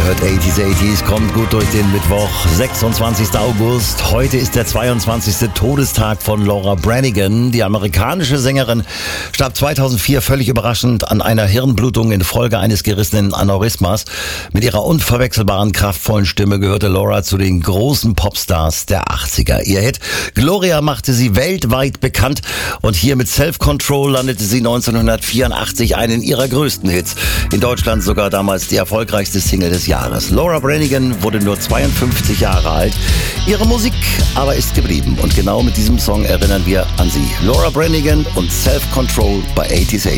hört 80s, kommt gut durch den Mittwoch, 26. August. Heute ist der 22. Todestag von Laura Branigan. Die amerikanische Sängerin starb 2004 völlig überraschend an einer Hirnblutung infolge eines gerissenen Aneurysmas. Mit ihrer unverwechselbaren, kraftvollen Stimme gehörte Laura zu den großen Popstars der 80er. Ihr Hit Gloria machte sie weltweit bekannt und hier mit Self-Control landete sie 1984 einen ihrer größten Hits. In Deutschland sogar damals die erfolgreichste Single des Jahres. Laura Branigan wurde nur 52 Jahre alt. Ihre Musik aber ist geblieben und genau mit diesem Song erinnern wir an sie. Laura Branigan und Self-Control bei 80s.